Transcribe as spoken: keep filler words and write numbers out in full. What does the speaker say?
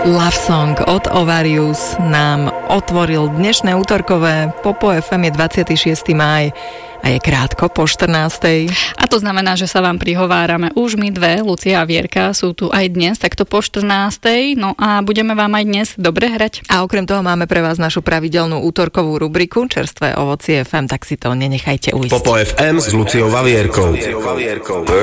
Love Song od Ovarius nám otvoril dnešné útorkové Popo ef em. Je dvadsiateho šiesteho mája a je krátko po štrnástej. A to znamená, že sa vám prihovárame už my dve, Lucia a Vierka, sú tu aj dnes, takto po štrnástej. No a budeme vám aj dnes dobre hrať. A okrem toho máme pre vás našu pravidelnú útorkovú rubriku Čerstvé ovocie ef em, tak si to nenechajte ujsť. Popo ef em s Luciou a Vierkou.